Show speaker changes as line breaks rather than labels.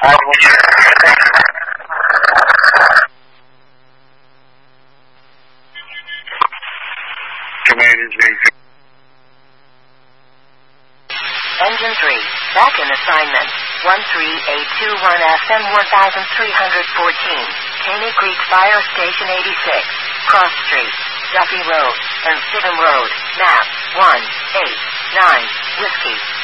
Engine 3, back in assignment. 13821 FM 1314, Caney Creek Fire Station 86, Cross Street, Duffy Road, and Stidham Road, map 189, Whiskey.